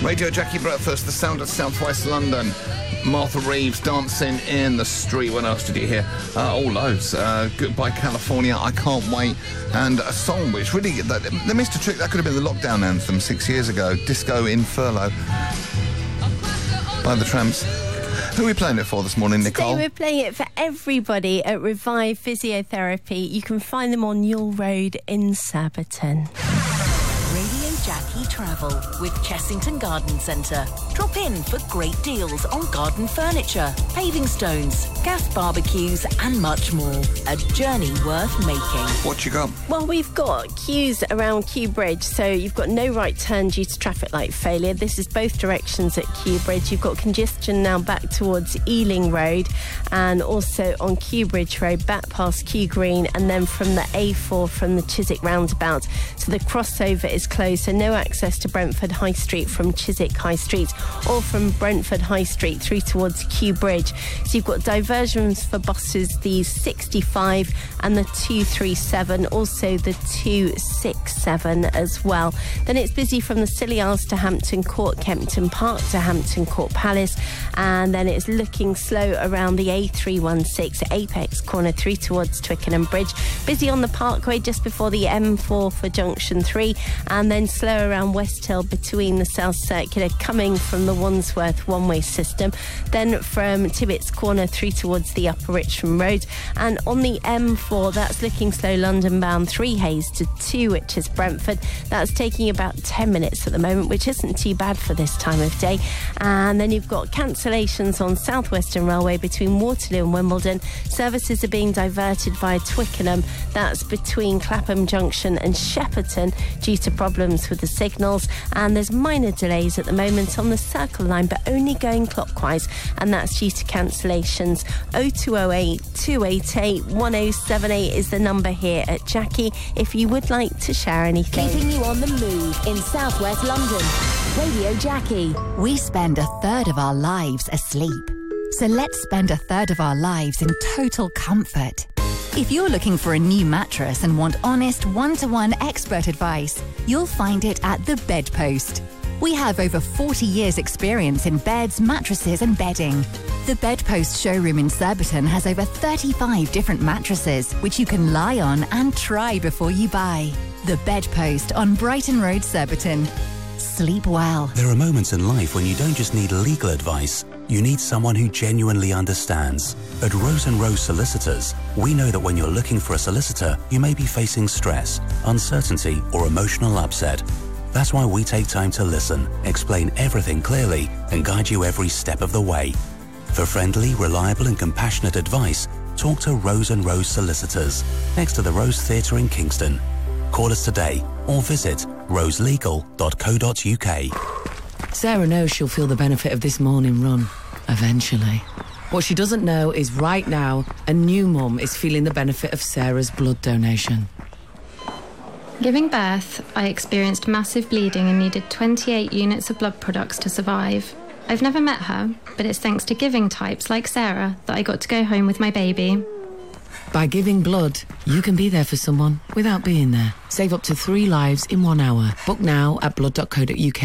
Radio Jackie Breakfast, the sound of southwest London. Martha Reeves dancing in the street. What else did you hear? Loads. Goodbye California, I Can't Wait, and a song which really, the Mr. Trick, that could have been the lockdown anthem 6 years ago. Disco Inferno by the Tramps. Who are we playing it for this morning, Nicole? Today we're playing it for everybody at Revive Physiotherapy. You can find them on Newell Road in Surbiton. Radio Jackie Travel with Chessington Garden Centre. Drop in for great deals on garden furniture, paving stones, gas barbecues and much more. A journey worth making. What you got? Well, we've got queues around Kew Bridge, so you've got no right turn due to traffic light failure. This is both directions at Kew Bridge. You've got congestion now back towards Ealing Road and also on Kew Bridge Road back past Kew Green, and then from the A4 from the Chiswick roundabout. So the crossover is closed, so no access to Brentford High Street from Chiswick High Street or from Brentford High Street through towards Kew Bridge. So you've got diversions for buses, the 65 and the 237, also the 267 as well. Then it's busy from the Scilly Isles to Hampton Court, Kempton Park to Hampton Court Palace, and then it's looking slow around the A316 Apex corner through towards Twickenham Bridge. Busy on the Parkway just before the M4 for Junction 3, and then slow around West Hill between the South Circular coming from the Wandsworth one-way system, then from Tibbetts Corner through towards the Upper Richmond Road, and on the M4 that's looking slow London bound 3 Hayes to 2, which is Brentford. That's taking about 10 minutes at the moment, which isn't too bad for this time of day. And then you've got cancellations on South Western Railway between Waterloo and Wimbledon. Services are being diverted via Twickenham. That's between Clapham Junction and Shepperton due to problems with the signals, and there's minor delays at the moment on the Circle line, but only going clockwise, and that's due to cancellations. 0208 288 1078 is the number here at Jackie if you would like to share anything. Keeping you on the move in southwest London. Radio Jackie. We spend a third of our lives asleep. So let's spend a third of our lives in total comfort. If you're looking for a new mattress and want honest, one-to-one expert advice, you'll find it at The Bedpost. We have over 40 years' experience in beds, mattresses and bedding. The Bedpost showroom in Surbiton has over 35 different mattresses, which you can lie on and try before you buy. The Bedpost on Brighton Road, Surbiton. Sleep well. There are moments in life when you don't just need legal advice, you need someone who genuinely understands. At Rose & Rose Solicitors, we know that when you're looking for a solicitor, you may be facing stress, uncertainty or emotional upset. That's why we take time to listen, explain everything clearly and guide you every step of the way. For friendly, reliable and compassionate advice, talk to Rose & Rose Solicitors, next to the Rose Theatre in Kingston. Call us today or visit roselegal.co.uk. Sarah knows she'll feel the benefit of this morning run, eventually. What she doesn't know is right now, a new mum is feeling the benefit of Sarah's blood donation. Giving birth, I experienced massive bleeding and needed 28 units of blood products to survive. I've never met her, but it's thanks to giving types like Sarah that I got to go home with my baby. By giving blood, you can be there for someone without being there. Save up to 3 lives in 1 hour. Book now at blood.co.uk.